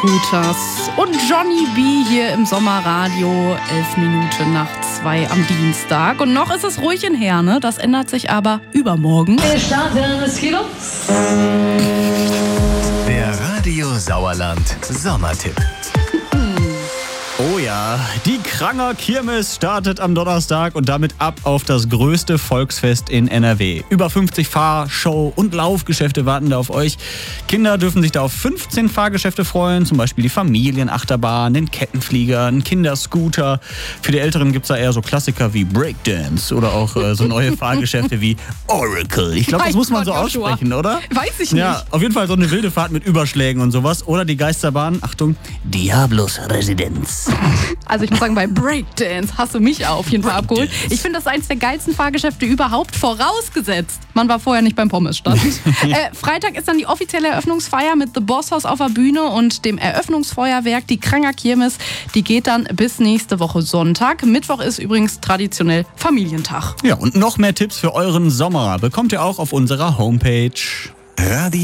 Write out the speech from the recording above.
Scooters und Johnny B. hier im Sommerradio, 11 Minuten nach 2 am Dienstag. Und noch ist es ruhig in Herne, das ändert sich aber übermorgen. Wir starten das Kilo. Der Radio Sauerland Sommertipp. Oh ja, die Kranger Kirmes startet am Donnerstag und damit ab auf das größte Volksfest in NRW. Über 50 Fahr-, Show- und Laufgeschäfte warten da auf euch. Kinder dürfen sich da auf 15 Fahrgeschäfte freuen, zum Beispiel die Familienachterbahn, den Kettenflieger, einen Kinderscooter. Für die Älteren gibt es da eher so Klassiker wie Breakdance oder auch so neue Fahrgeschäfte wie Oracle. Ich glaube, das muss man so aussprechen, oder? Weiß ich nicht. Ja, auf jeden Fall so eine wilde Fahrt mit Überschlägen und sowas. Oder die Geisterbahn, Achtung, Diablos Residenz. Also ich muss sagen, bei Breakdance hast du mich auf jeden Fall abgeholt. Ich finde, das ist eins der geilsten Fahrgeschäfte überhaupt, vorausgesetzt. Man war vorher nicht beim Pommesstand. Freitag ist dann die offizielle Eröffnungsfeier mit The Boss House auf der Bühne und dem Eröffnungsfeuerwerk. Die Kranger Kirmes, die geht dann bis nächste Woche Sonntag. Mittwoch ist übrigens traditionell Familientag. Ja, und noch mehr Tipps für euren Sommer bekommt ihr auch auf unserer Homepage. Radio